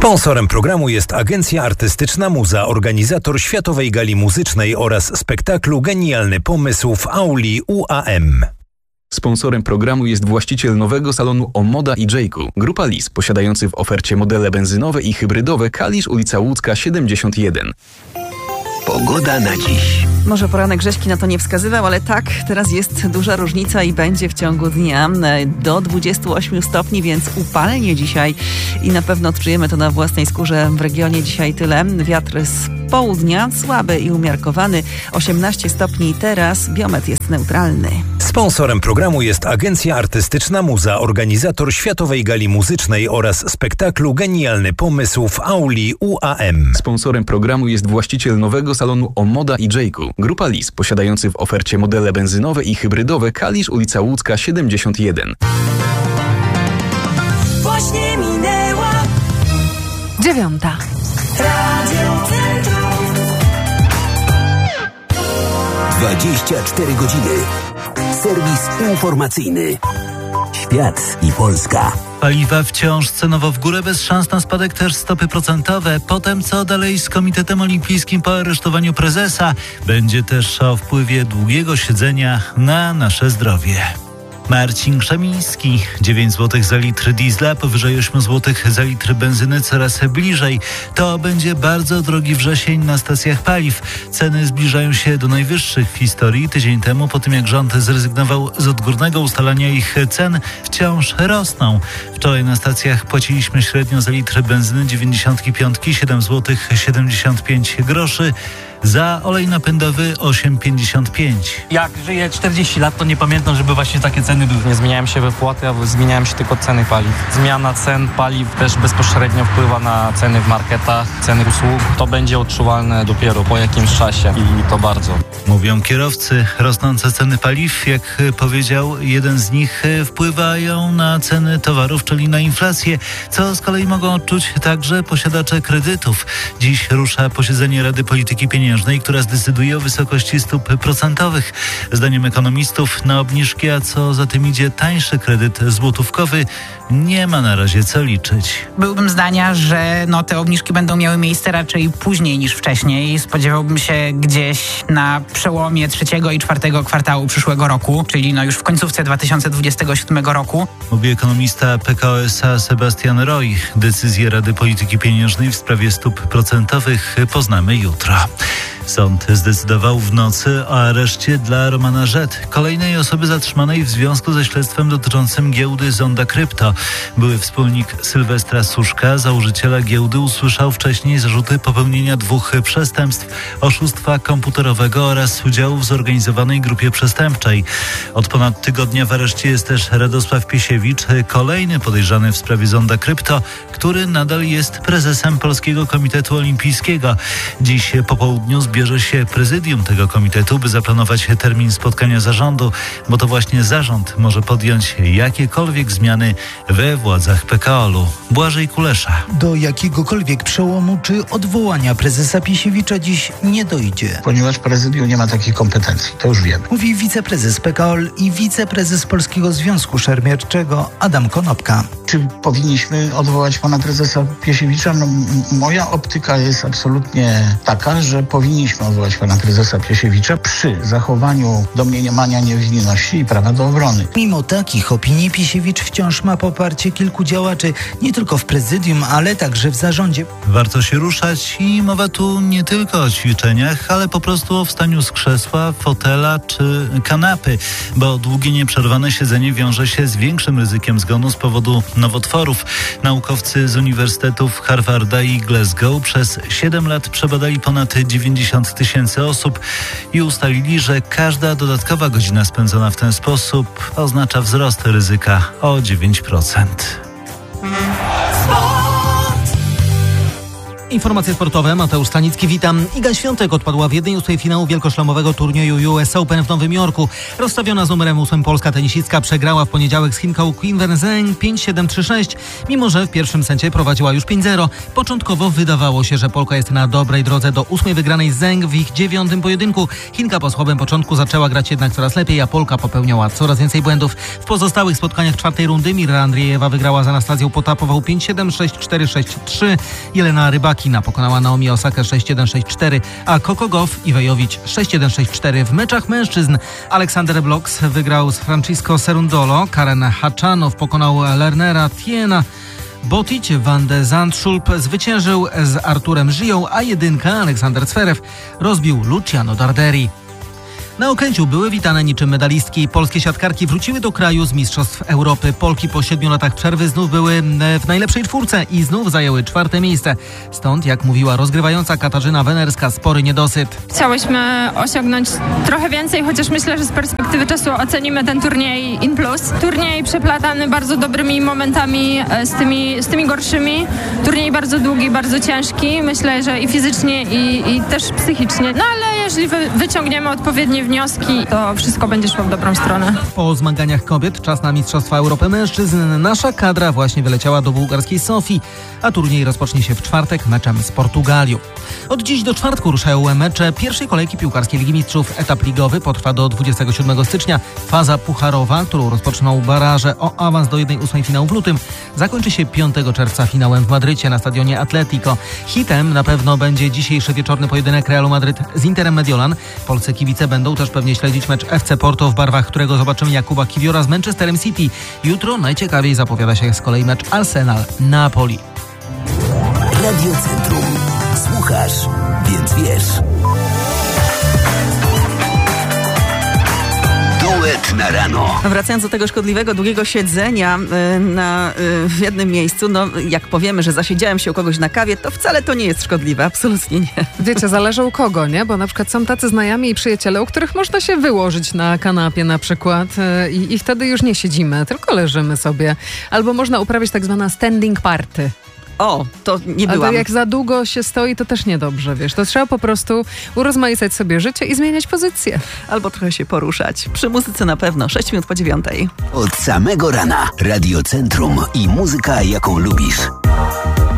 Sponsorem programu jest Agencja Artystyczna Muza, organizator Światowej Gali Muzycznej oraz spektaklu Genialny Pomysł w auli UAM. Sponsorem programu jest właściciel nowego salonu Omoda i Jayku. Grupa Lis, posiadający w ofercie modele benzynowe i hybrydowe. Kalisz, ulica Łódzka 71. Pogoda na dziś. Może poranek Grześki na to nie wskazywał, ale tak, teraz jest duża różnica i będzie w ciągu dnia do 28 stopni, więc upalnie dzisiaj i na pewno odczujemy to na własnej skórze w regionie dzisiaj tyle. Wiatr z południa, słaby i umiarkowany, 18 stopni teraz, biometr jest neutralny. Sponsorem programu jest Agencja Artystyczna Muza, organizator Światowej Gali Muzycznej oraz spektaklu Genialny Pomysł w auli UAM. Sponsorem programu jest właściciel nowego salonu Omoda i Jayku. Grupa Lis, posiadający w ofercie modele benzynowe i hybrydowe. Kalisz, ulica Łódzka 71. Właśnie minęła 9. Radio Centrum. 24 godziny. Serwis informacyjny. Świat i Polska. Paliwa wciąż cenowo w górę, bez szans na spadek też stopy procentowe. Potem co dalej z Komitetem Olimpijskim po aresztowaniu prezesa? Będzie też o wpływie długiego siedzenia na nasze zdrowie. Marcin Krzemiński. 9 zł za litr diesla, powyżej 8 zł za litr benzyny coraz bliżej. To będzie bardzo drogi wrzesień na stacjach paliw. Ceny zbliżają się do najwyższych w historii. Tydzień temu, po tym jak rząd zrezygnował z odgórnego ustalania ich cen, wciąż rosną. Wczoraj na stacjach płaciliśmy średnio za litr benzyny 95 7 zł 75 groszy. Za olej napędowy 8,55. Jak żyję 40 lat, to nie pamiętam, żeby właśnie takie ceny były. Nie zmieniają się wypłaty, a zmieniają się tylko ceny paliw. Zmiana cen paliw też bezpośrednio wpływa na ceny w marketach, ceny usług. To będzie odczuwalne dopiero po jakimś czasie i to bardzo. Mówią kierowcy, rosnące ceny paliw, jak powiedział jeden z nich, wpływają na ceny towarów, czyli na inflację, co z kolei mogą odczuć także posiadacze kredytów. Dziś rusza posiedzenie Rady Polityki Pieniężnej, która zdecyduje o wysokości stóp procentowych. Zdaniem ekonomistów na obniżki, a co za tym idzie tańszy kredyt złotówkowy, nie ma na razie co liczyć. Byłbym zdania, że te obniżki będą miały miejsce raczej później niż wcześniej. Spodziewałbym się gdzieś na przełomie 3. i 4. kwartału przyszłego roku, czyli już w końcówce 2027 roku. Mówi ekonomista PKO SA Sebastian Roy. Decyzję Rady Polityki Pieniężnej w sprawie stóp procentowych poznamy jutro. Sąd zdecydował w nocy o areszcie dla Romana Rzet, kolejnej osoby zatrzymanej w związku ze śledztwem dotyczącym giełdy Zonda Krypto. Były wspólnik Sylwestra Suszka, założyciela giełdy, usłyszał wcześniej zarzuty popełnienia 2 przestępstw: oszustwa komputerowego oraz udziału w zorganizowanej grupie przestępczej. Od ponad tygodnia w areszcie jest też Radosław Piesiewicz, kolejny podejrzany w sprawie Zonda Krypto, który nadal jest prezesem Polskiego Komitetu Olimpijskiego. Dziś po południu zbierze się prezydium tego komitetu, by zaplanować termin spotkania zarządu, bo to właśnie zarząd może podjąć jakiekolwiek zmiany we władzach PKOL-u. Błażej Kulesza. Do jakiegokolwiek przełomu czy odwołania prezesa Piesiewicza dziś nie dojdzie. Ponieważ prezydium nie ma takiej kompetencji, to już wiemy. Mówi wiceprezes PKOL i wiceprezes Polskiego Związku Szermierczego Adam Konopka. Czy powinniśmy odwołać pana prezesa Piesiewicza? Moja optyka jest absolutnie taka, że powinniśmy odwołać pana prezesa Piesiewicza przy zachowaniu domniemania niewinności i prawa do obrony. Mimo takich opinii Piesiewicz wciąż ma poparcie kilku działaczy, nie tylko w prezydium, ale także w zarządzie. Warto się ruszać i mowa tu nie tylko o ćwiczeniach, ale po prostu o wstaniu z krzesła, fotela czy kanapy, bo długie nieprzerwane siedzenie wiąże się z większym ryzykiem zgonu z powodu nowotworów. Naukowcy z uniwersytetów Harvarda i Glasgow przez 7 lat przebadali ponad 90 000 osób i ustalili, że każda dodatkowa godzina spędzona w ten sposób oznacza wzrost ryzyka o 9%. Informacje sportowe, Mateusz Stanicki, witam. Iga Świątek odpadła w 1/8 finału wielkoszlemowego turnieju US Open w Nowym Jorku. Rozstawiona z numerem 8 polska tenisistka przegrała w poniedziałek z Chinką Qinwen Zheng 5-7-3-6, mimo że w pierwszym secie prowadziła już 5-0. Początkowo wydawało się, że Polka jest na dobrej drodze do 8 wygranej z Zheng w ich 9. pojedynku. Chinka po słabym początku zaczęła grać jednak coraz lepiej, a Polka popełniała coraz więcej błędów. W pozostałych spotkaniach czwartej rundy Mira Andriejewa wygrała z Anastazją Potapową 5-7, 6-4, 6-3. Jelena Rybakina pokonała Naomi Osakę 6-1, 6-4, a Coco Gauff i Wejowicz 6-1, 6-4. W meczach mężczyzn Aleksander Bloks wygrał z Francisco Cerundolo, Karen Haczanow pokonał Lernera Tiena, Botic van de Zandschulp zwyciężył z Arturem Żyją, a jedynka Aleksander Zverev rozbił Luciano Darderi. Na Okęciu były witane niczym medalistki. Polskie siatkarki wróciły do kraju z Mistrzostw Europy. Polki po 7 latach przerwy znów były w najlepszej czwórce i znów zajęły 4. miejsce. Stąd, jak mówiła rozgrywająca Katarzyna Wenerska, spory niedosyt. Chciałyśmy osiągnąć trochę więcej, chociaż myślę, że z perspektywy czasu ocenimy ten turniej in plus. Turniej przeplatany bardzo dobrymi momentami z tymi gorszymi. Turniej bardzo długi, bardzo ciężki. Myślę, że i fizycznie, i też psychicznie. No ale jeżeli wyciągniemy odpowiednie wnioski, to wszystko będzie szło w dobrą stronę. Po zmaganiach kobiet czas na Mistrzostwa Europy mężczyzn. Nasza kadra właśnie wyleciała do bułgarskiej Sofii, a turniej rozpocznie się w czwartek meczem z Portugalią. Od dziś do czwartku ruszają mecze pierwszej kolejki piłkarskiej Ligi Mistrzów. Etap ligowy potrwa do 27 stycznia. Faza pucharowa, którą rozpoczną baraże o awans do 1/8 finału w lutym, zakończy się 5 czerwca finałem w Madrycie na stadionie Atletico. Hitem na pewno będzie dzisiejszy wieczorny pojedynek Realu Madryt z Interem Mediolan. Polscy kibice będą też pewnie śledzić mecz FC Porto, w barwach którego zobaczymy Jakuba Kiwiora z Manchesterem City. Jutro najciekawiej zapowiada się z kolei mecz Arsenal-Napoli. Radio Centrum. Słuchasz, więc wiesz. Duet na rano. Wracając do tego szkodliwego, długiego siedzenia w jednym miejscu, no jak powiemy, że zasiedziałem się u kogoś na kawie, to wcale to nie jest szkodliwe, absolutnie nie. Wiecie, zależy u kogo, nie? Bo na przykład są tacy znajomi i przyjaciele, u których można się wyłożyć na kanapie na przykład i wtedy już nie siedzimy, tylko leżymy sobie. Albo można uprawiać tak zwana standing party. O, to nie byłam. Ale jak za długo się stoi, to też niedobrze, wiesz. To trzeba po prostu urozmaicać sobie życie i zmieniać pozycję. Albo trochę się poruszać. Przy muzyce na pewno. 6 minut po 9. Od samego rana Radio Centrum i muzyka, jaką lubisz.